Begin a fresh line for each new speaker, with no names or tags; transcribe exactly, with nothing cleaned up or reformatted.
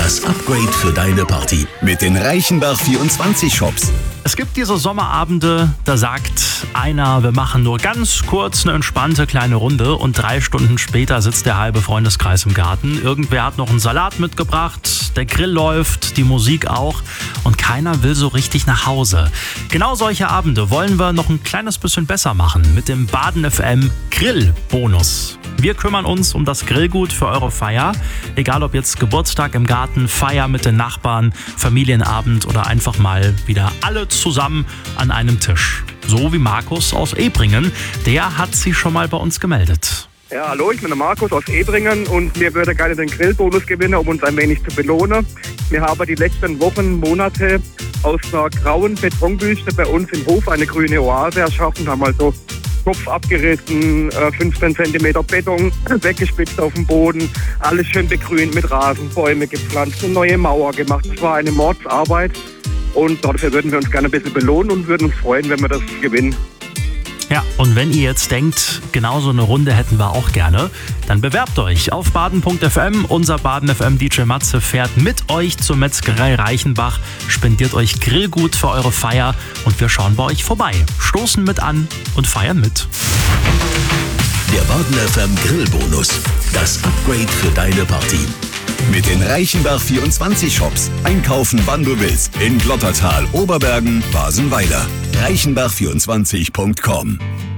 Das Upgrade für deine Party mit den Reichenbach vierundzwanzig Shops.
Es gibt diese Sommerabende, da sagt einer, wir machen nur ganz kurz eine entspannte kleine Runde und drei Stunden später sitzt der halbe Freundeskreis im Garten. Irgendwer hat noch einen Salat mitgebracht, der Grill läuft, die Musik auch und keiner will so richtig nach Hause. Genau solche Abende wollen wir noch ein kleines bisschen besser machen mit dem Baden F M Grillbonus. Wir kümmern uns um das Grillgut für eure Feier, egal ob jetzt Geburtstag im Garten, Feier mit den Nachbarn, Familienabend oder einfach mal wieder alle zusammen an einem Tisch. So wie Markus aus Ebringen, der hat sich schon mal bei uns gemeldet.
Ja, hallo, ich bin der Markus aus Ebringen und wir würden gerne den Grillbonus gewinnen, um uns ein wenig zu belohnen. Wir haben die letzten Wochen, Monate aus einer grauen Betonwüste bei uns im Hof eine grüne Oase erschaffen, haben also Kopf abgerissen, fünfzehn Zentimeter Beton weggespitzt auf dem Boden, alles schön begrünt mit Rasen, Bäume gepflanzt, eine neue Mauer gemacht. Es war eine Mordsarbeit und dafür würden wir uns gerne ein bisschen belohnen und würden uns freuen, wenn wir das gewinnen.
Ja, und wenn ihr jetzt denkt, genau so eine Runde hätten wir auch gerne, dann bewerbt euch auf baden punkt f m. Unser Baden F M D J Matze fährt mit euch zur Metzgerei Reichenbach, spendiert euch Grillgut für eure Feier und wir schauen bei euch vorbei, stoßen mit an und feiern mit.
Der Baden F M Grillbonus. Das Upgrade für deine Party. Mit den Reichenbach vierundzwanzig Shops. Einkaufen, wann du willst. In Glottertal, Oberbergen, Basenweiler. reichenbach vierundzwanzig punkt com